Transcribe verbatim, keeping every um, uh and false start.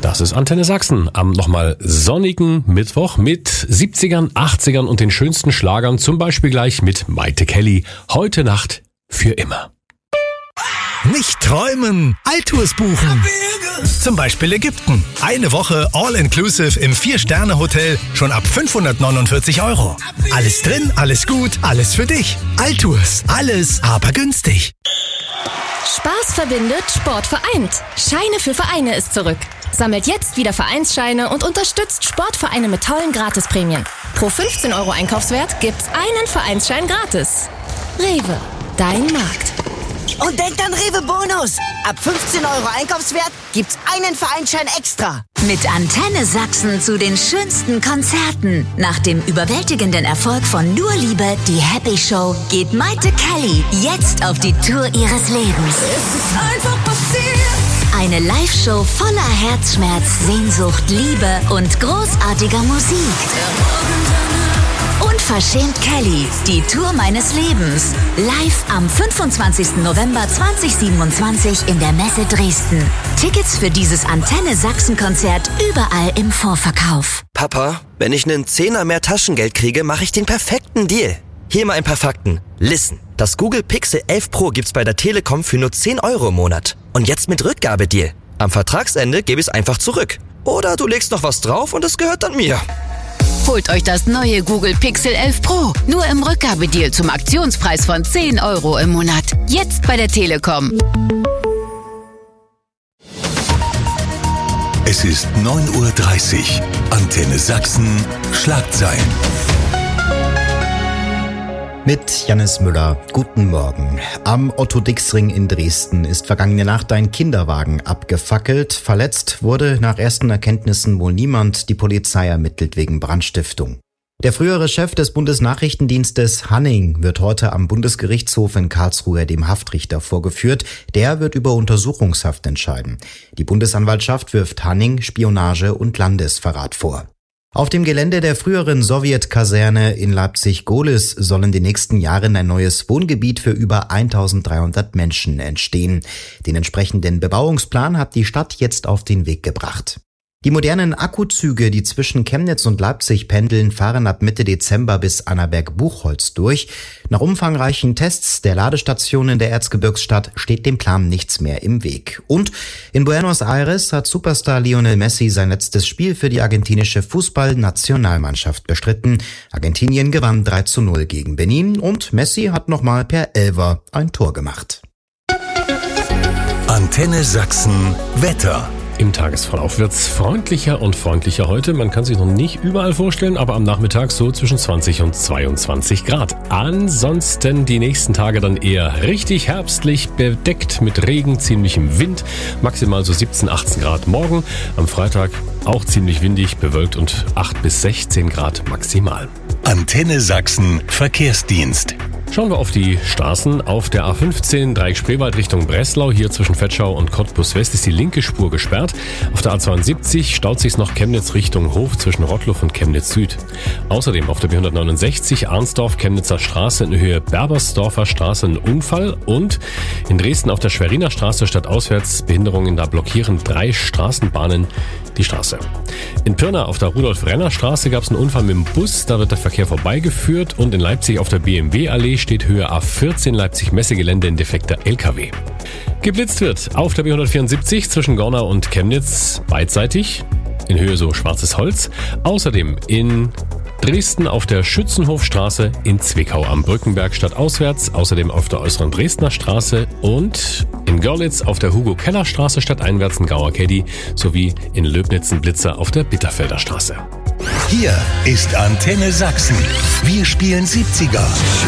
Das ist Antenne Sachsen am nochmal sonnigen Mittwoch mit siebzigern, achtzigern und den schönsten Schlagern, zum Beispiel gleich mit Maite Kelly. Heute Nacht für immer. Nicht träumen, Alltours buchen. Zum Beispiel Ägypten. Eine Woche All-Inclusive im Vier-Sterne-Hotel schon ab fünfhundertneunundvierzig Euro. Alles drin, alles gut, alles für dich. Alltours, alles aber günstig. Spaß verbindet, Sport vereint. Scheine für Vereine ist zurück. Sammelt jetzt wieder Vereinsscheine und unterstützt Sportvereine mit tollen Gratisprämien. Pro fünfzehn Euro Einkaufswert gibt's einen Vereinsschein gratis. Rewe, dein Markt. Und denkt an Rewe Bonus. Ab fünfzehn Euro Einkaufswert gibt's einen Vereinsschein extra. Mit Antenne Sachsen zu den schönsten Konzerten. Nach dem überwältigenden Erfolg von Nur Liebe, die Happy Show, geht Maite Kelly jetzt auf die Tour ihres Lebens. Es ist einfach passiert. Eine Live-Show voller Herzschmerz, Sehnsucht, Liebe und großartiger Musik. Unverschämt Kelly, die Tour meines Lebens. Live am fünfundzwanzigsten November zweitausendsiebenundzwanzig in der Messe Dresden. Tickets für dieses Antenne Sachsen-Konzert überall im Vorverkauf. Papa, wenn ich einen Zehner mehr Taschengeld kriege, mache ich den perfekten Deal. Hier mal ein paar Fakten. Listen, das Google Pixel elf Pro gibt's bei der Telekom für nur zehn Euro im Monat. Und jetzt mit Rückgabedeal. Am Vertragsende gebe ich es einfach zurück. Oder du legst noch was drauf und es gehört dann mir. Holt euch das neue Google Pixel elf Pro. Nur im Rückgabedeal zum Aktionspreis von zehn Euro im Monat. Jetzt bei der Telekom. Es ist neun Uhr dreißig. Antenne Sachsen. Schlagzeilen. Mit Jannis Müller. Guten Morgen. Am Otto-Dix-Ring in Dresden ist vergangene Nacht ein Kinderwagen abgefackelt. Verletzt wurde nach ersten Erkenntnissen wohl niemand. Die Polizei ermittelt wegen Brandstiftung. Der frühere Chef des Bundesnachrichtendienstes Hanning wird heute am Bundesgerichtshof in Karlsruhe dem Haftrichter vorgeführt. Der wird über Untersuchungshaft entscheiden. Die Bundesanwaltschaft wirft Hanning Spionage und Landesverrat vor. Auf dem Gelände der früheren Sowjetkaserne in Leipzig-Gohlis sollen in den nächsten Jahren ein neues Wohngebiet für über eintausenddreihundert Menschen entstehen. Den entsprechenden Bebauungsplan hat die Stadt jetzt auf den Weg gebracht. Die modernen Akkuzüge, die zwischen Chemnitz und Leipzig pendeln, fahren ab Mitte Dezember bis Annaberg-Buchholz durch. Nach umfangreichen Tests der Ladestationen der Erzgebirgsstadt steht dem Plan nichts mehr im Weg. Und in Buenos Aires hat Superstar Lionel Messi sein letztes Spiel für die argentinische Fußballnationalmannschaft bestritten. Argentinien gewann drei zu null gegen Benin und Messi hat nochmal per Elfer ein Tor gemacht. Antenne Sachsen Wetter. Im Tagesverlauf wird's freundlicher und freundlicher heute. Man kann sich noch nicht überall vorstellen, aber am Nachmittag so zwischen zwanzig und zweiundzwanzig Grad. Ansonsten die nächsten Tage dann eher richtig herbstlich, bedeckt mit Regen, ziemlichem Wind. Maximal so siebzehn, achtzehn Grad morgen. Am Freitag auch ziemlich windig, bewölkt und acht bis sechzehn Grad maximal. Antenne Sachsen Verkehrsdienst. Schauen wir auf die Straßen. Auf der A fünfzehn Dreieck Spreewald Richtung Breslau, hier zwischen Vetschau und Cottbus West ist die linke Spur gesperrt. Auf der A zweiundsiebzig staut sich's noch Chemnitz Richtung Hof zwischen Rottluff und Chemnitz Süd. Außerdem auf der B hundertneunundsechzig Arnsdorf Chemnitzer Straße in Höhe Berbersdorfer Straße ein Unfall und in Dresden auf der Schweriner Straße stadtauswärts Behinderungen, da blockieren drei Straßenbahnen die Straße. In Pirna auf der Rudolf-Renner-Straße gab es einen Unfall mit dem Bus, da wird der Verkehr vorbeigeführt und in Leipzig auf der B M W-Allee steht Höhe A vierzehn Leipzig-Messegelände ein defekter L K W. Geblitzt wird auf der B hundertvierundsiebzig zwischen Gornau und Chemnitz beidseitig, in Höhe so Schwarzes Holz. Außerdem in Dresden auf der Schützenhofstraße, in Zwickau am Brückenberg stadtauswärts, außerdem auf der äußeren Dresdner Straße und in Görlitz auf der Hugo-Keller-Straße stadteinwärts in Gauer-Keddy sowie in Löbnitzen-Blitzer auf der Bitterfelder Straße. Hier ist Antenne Sachsen. Wir spielen siebziger.